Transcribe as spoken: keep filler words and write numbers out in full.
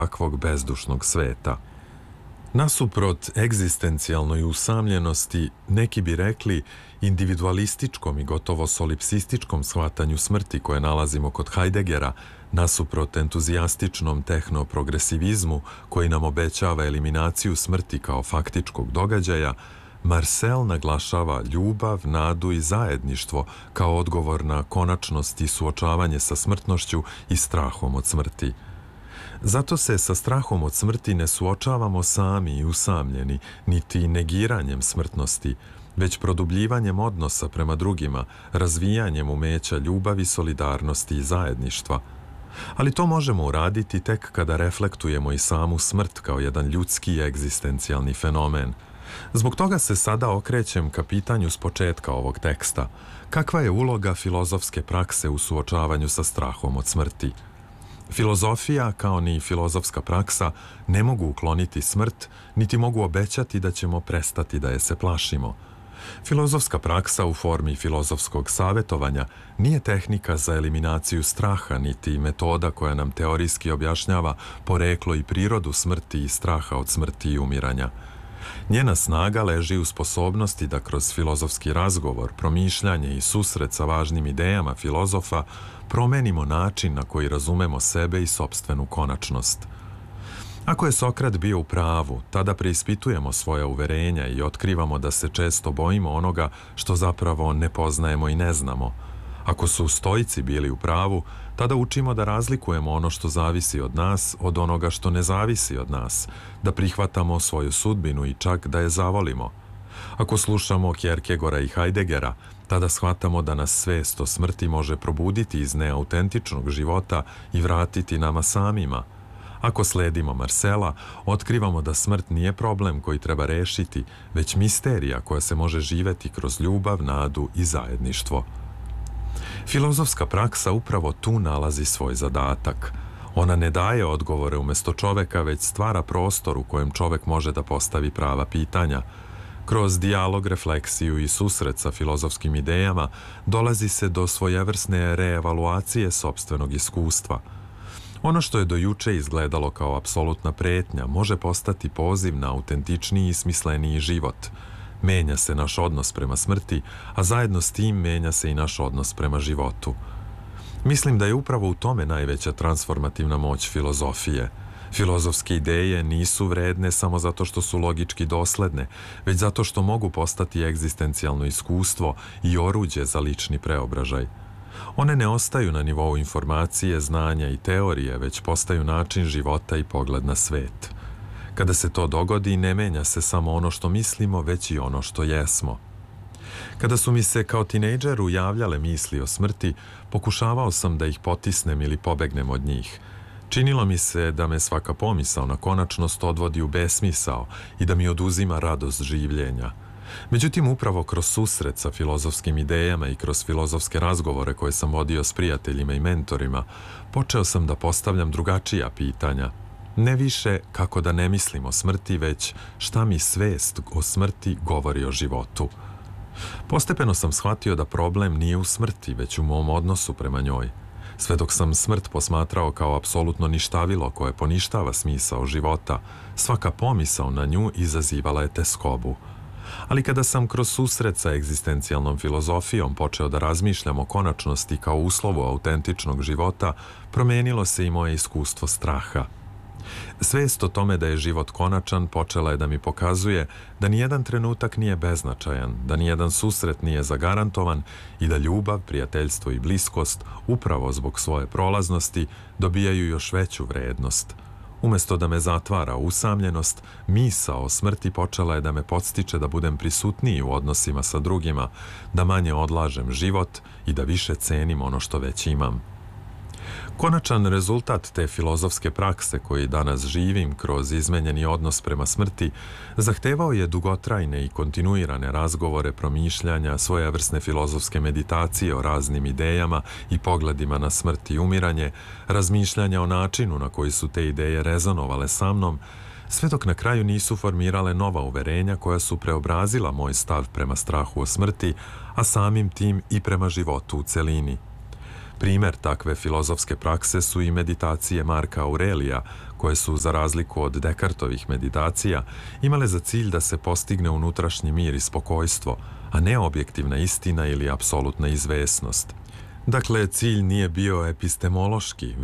takvog bezdušnog sveta. Nasuprot egzistencijalnoj usamljenosti, neki bi rekli individualističkom i gotovo solipsističkom shvatanju smrti koje nalazimo kod Heideggera, nasuprot entuzijastičnom tehnoprogresivizmu koji nam obećava eliminaciju smrti kao faktičkog događaja, Marcel naglašava ljubav, nadu i zajedništvo kao odgovor na konačnost i suočavanje sa smrtnošću i strahom od smrti. Zato se sa strahom od smrti ne suočavamo sami i usamljeni, niti negiranjem smrtnosti, već produbljivanjem odnosa prema drugima, razvijanjem umeća ljubavi, solidarnosti i zajedništva. Ali to možemo uraditi tek kada reflektujemo i samu smrt kao jedan ljudski egzistencijalni fenomen. Zbog toga se sada okrećem ka pitanju s početka ovog teksta. Kakva je uloga filozofske prakse u suočavanju sa strahom od smrti? Filozofija, kao ni filozofska praksa, ne mogu ukloniti smrt, niti mogu obećati da ćemo prestati da je se plašimo. Filozofska praksa u formi filozofskog savjetovanja nije tehnika za eliminaciju straha, niti metoda koja nam teorijski objašnjava poreklo i prirodu smrti i straha od smrti i umiranja. Njena snaga leži u sposobnosti da kroz filozofski razgovor, promišljanje i susret sa važnim idejama filozofa promenimo način na koji razumemo sebe i sopstvenu konačnost. Ako je Sokrat bio u pravu, tada preispitujemo svoja uverenja i otkrivamo da se često bojimo onoga što zapravo ne poznajemo i ne znamo. Ako su stoici bili u pravu, tada učimo da razlikujemo ono što zavisi od nas od onoga što ne zavisi od nas, da prihvatamo svoju sudbinu i čak da je zavolimo. Ako slušamo Kierkegaarda i Heideggera, tada shvatamo da nas svest o smrti može probuditi iz neautentičnog života i vratiti nama samima. Ako sledimo Marcela, otkrivamo da smrt nije problem koji treba rešiti, već misterija koja se može živeti kroz ljubav, nadu i zajedništvo. Filozofska praksa upravo tu nalazi svoj zadatak. Ona ne daje odgovore umjesto čoveka, već stvara prostor u kojem čovek može da postavi prava pitanja. Kroz dijalog, refleksiju i susret sa filozofskim idejama dolazi se do svojevrsne reevaluacije sopstvenog iskustva. Ono što je do juče izgledalo kao apsolutna pretnja može postati poziv na autentičniji i smisleniji život. Menja se naš odnos prema smrti, a zajedno s tim menja se i naš odnos prema životu. Mislim da je upravo u tome najveća transformativna moć filozofije. Filozofske ideje nisu vredne samo zato što su logički dosledne, već zato što mogu postati egzistencijalno iskustvo i oruđe za lični preobražaj. One ne ostaju na nivou informacije, znanja i teorije, već postaju način života i pogled na svet. Kada se to dogodi, ne menja se samo ono što mislimo, već i ono što jesmo. Kada su mi se kao tinejdžeru javljale misli o smrti, pokušavao sam da ih potisnem ili pobegnem od njih. Činilo mi se da me svaka pomisao na konačnost odvodi u besmisao i da mi oduzima radost življenja. Međutim, upravo kroz susret sa filozofskim idejama i kroz filozofske razgovore koje sam vodio s prijateljima i mentorima, počeo sam da postavljam drugačija pitanja. Ne više kako da ne mislim o smrti, već šta mi svest o smrti govori o životu. Postepeno sam shvatio da problem nije u smrti, već u mom odnosu prema njoj. Sve dok sam smrt posmatrao kao apsolutno ništavilo koje poništava smisao života, svaka pomisao na nju izazivala je teskobu. Ali kada sam kroz susret sa egzistencijalnom filozofijom počeo da razmišljam o konačnosti kao uslovu autentičnog života, promenilo se i moje iskustvo straha. Svest o tome da je život konačan počela je da mi pokazuje da nijedan trenutak nije beznačajan, da nijedan susret nije zagarantovan i da ljubav, prijateljstvo i bliskost, upravo zbog svoje prolaznosti, dobijaju još veću vrednost. Umesto da me zatvara usamljenost, misao o smrti počela je da me podstiče da budem prisutniji u odnosima sa drugima, da manje odlažem život i da više cenim ono što već imam. Konačan rezultat te filozofske prakse koji danas živim kroz izmenjeni odnos prema smrti zahtevao je dugotrajne i kontinuirane razgovore, promišljanja, svojevrsne filozofske meditacije o raznim idejama i pogledima na smrt i umiranje, razmišljanja o načinu na koji su te ideje rezonovale sa mnom, sve dok na kraju nisu formirale nova uverenja koja su preobrazila moj stav prema strahu o smrti, a samim tim i prema životu u celini. Primer takve filozofske prakse su i meditacije Marka Aurelija, koje su, za razliku od Dekartovih meditacija, imale za cilj da se postigne unutrašnji mir i spokojstvo, a ne objektivna istina ili apsolutna izvesnost. Dakle, cilj nije bio epistemološki,